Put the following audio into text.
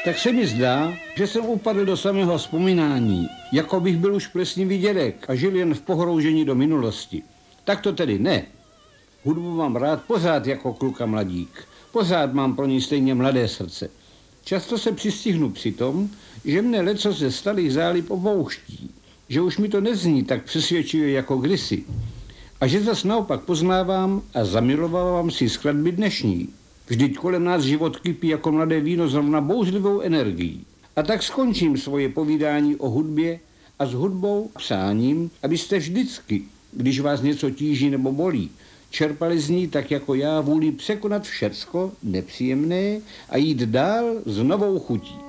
tak se mi zdá, že jsem upadl do samého vzpomínání, jako bych byl už plesnivý dědek a žil jen v pohroužení do minulosti. Tak to tedy ne. Hudbu mám rád pořád jako kluk a mladík. Pořád mám pro ní stejně mladé srdce. Často se přistihnu při tom, že mne leco ze starých zálib opouští, že už mi to nezní tak přesvědčivě jako kdysi a že zas naopak poznávám a zamilovávám si skladby dnešní. Vždyť kolem nás život kypí jako mladé víno zrovna bouřlivou energií. A tak skončím svoje povídání o hudbě a s hudbou psáním, abyste vždycky, když vás něco tíží nebo bolí, čerpali z ní tak jako já vůli překonat všecko nepříjemné a jít dál s novou chutí.